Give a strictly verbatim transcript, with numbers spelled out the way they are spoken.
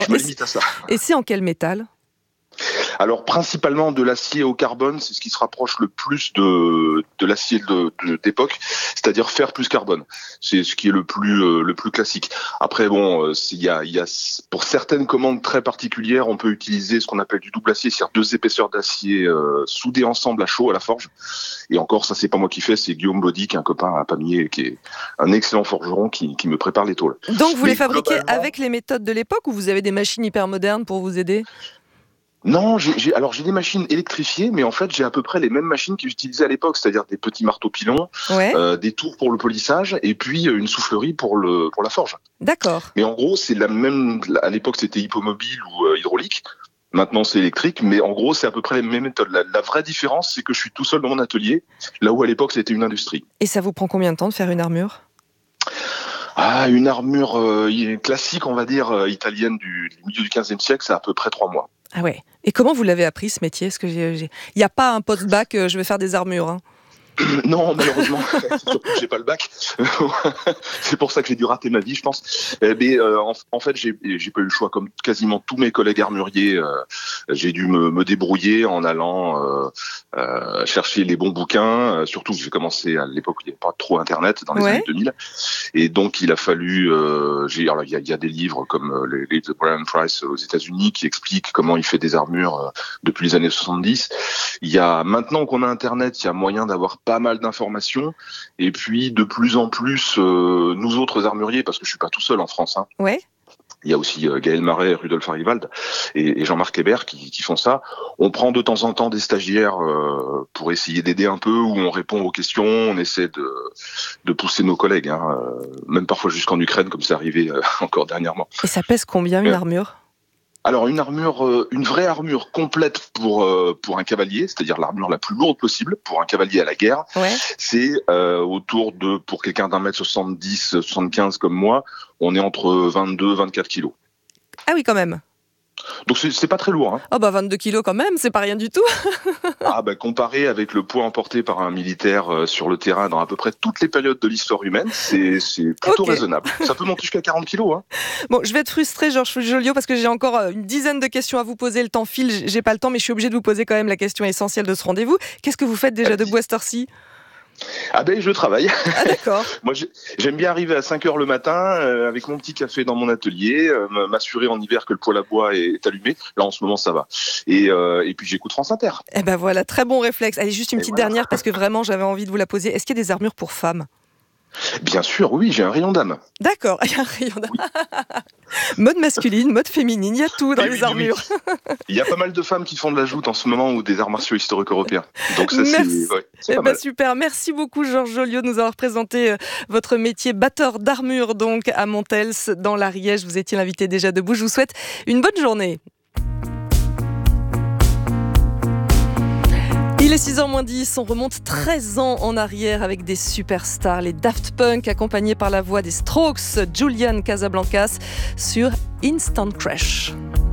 Je me limite à ça. Et c'est en quel métal ? Alors principalement de l'acier au carbone, c'est ce qui se rapproche le plus de, de l'acier de, de, d'époque, c'est-à-dire fer plus carbone. C'est ce qui est le plus euh, le plus classique. Après bon, il y a, il y a pour certaines commandes très particulières, on peut utiliser ce qu'on appelle du double acier, c'est-à-dire deux épaisseurs d'acier euh, soudées ensemble à chaud à la forge. Et encore, ça c'est pas moi qui fais, c'est Guillaume Baudy, qui est un copain à Pamiers, qui est un excellent forgeron, qui, qui me prépare les tôles. Donc vous Mais les fabriquez globalement... avec les méthodes de l'époque ou vous avez des machines hyper modernes pour vous aider ? Non, j'ai, j'ai, alors j'ai des machines électrifiées, mais en fait j'ai à peu près les mêmes machines que j'utilisais à l'époque, c'est-à-dire des petits marteaux pilons, ouais. euh, des tours pour le polissage et puis une soufflerie pour le pour la forge. D'accord. Mais en gros c'est la même. À l'époque c'était hippomobile ou euh, hydraulique. Maintenant c'est électrique, mais en gros c'est à peu près les mêmes méthodes. La, la vraie différence c'est que je suis tout seul dans mon atelier, là où à l'époque c'était une industrie. Et ça vous prend combien de temps de faire une armure ? Ah, une armure euh, classique, on va dire euh, italienne du, du milieu du quinzième siècle, c'est à peu près trois mois. Ah ouais. Et comment vous l'avez appris ce métier ? Parce que j'ai, j'ai... il n'y a pas un post-bac, euh, je vais faire des armures. Hein. Non, malheureusement, surtout que j'ai pas le bac. C'est pour ça que j'ai dû rater ma vie, je pense. Mais euh, en, en fait, j'ai, j'ai pas eu le choix, comme quasiment tous mes collègues armuriers. Euh, j'ai dû me, me débrouiller en allant euh, euh, chercher les bons bouquins. Euh, surtout que j'ai commencé à l'époque où il n'y avait pas trop Internet, dans les ouais. années deux mille. Et donc, il a fallu. Euh, j'ai, alors, il y a, il y a des livres comme euh, les, les The Brian Price aux États-Unis qui expliquent comment il fait des armures euh, depuis les années soixante-dix. Il y a maintenant qu'on a Internet, il y a moyen d'avoir pas mal d'informations, et puis de plus en plus, euh, nous autres armuriers, parce que je suis pas tout seul en France, hein, ouais. il y a aussi euh, Gaël Marais, Rudolf Arivald et, et Jean-Marc Hébert qui, qui font ça. On prend de temps en temps des stagiaires euh, pour essayer d'aider un peu, où on répond aux questions, on essaie de, de pousser nos collègues, hein, euh, même parfois jusqu'en Ukraine, comme c'est arrivé euh, encore dernièrement. Et ça pèse combien une armure ? Alors une armure, euh, une vraie armure complète pour euh, pour un cavalier, c'est-à-dire l'armure la plus lourde possible pour un cavalier à la guerre, ouais. c'est euh, autour de, pour quelqu'un d'un mètre soixante-dix, soixante-quinze comme moi, on est entre vingt-deux, vingt-quatre kilos. Ah oui, quand même. Donc c'est, c'est pas très lourd. Hein. Oh bah vingt-deux kilos quand même, c'est pas rien du tout. Ah bah comparé avec le poids emporté par un militaire euh, sur le terrain dans à peu près toutes les périodes de l'histoire humaine, c'est, c'est plutôt okay. raisonnable. Ça peut monter jusqu'à quarante kilos. Hein. Bon, je vais être frustrée, Georges Joliot, parce que j'ai encore une dizaine de questions à vous poser. Le temps file, j'ai pas le temps, mais je suis obligée de vous poser quand même la question essentielle de ce rendez-vous. Qu'est-ce que vous faites déjà de à cette heure-ci ? Ah ben je travaille. Ah d'accord. Moi j'aime bien arriver à cinq heures le matin euh, avec mon petit café dans mon atelier, euh, m'assurer en hiver que le poêle à bois est allumé. Là en ce moment ça va. Et, euh, et puis j'écoute France Inter. Eh ben voilà, très bon réflexe. Allez, juste une et petite voilà. dernière parce que vraiment j'avais envie de vous la poser. Est-ce qu'il y a des armures pour femmes ? Bien sûr, oui, j'ai un rayon d'âme. D'accord, il y a un rayon d'âme. Oui. Mode masculine, mode féminine, il y a tout dans et les oui, armures. Oui. Il y a pas mal de femmes qui font de la joute en ce moment ou des arts martiaux historiques européens. Donc ça, Merci. c'est, ouais, c'est eh pas ben mal. Super, merci beaucoup Georges Joliot de nous avoir présenté votre métier batteur d'armure donc à Montels dans l'Ariège. Vous étiez l'invité déjà debout. Je vous souhaite une bonne journée. Il est six heures moins dix, on remonte treize ans en arrière avec des superstars, les Daft Punk accompagnés par la voix des Strokes, Julian Casablancas sur Instant Crush.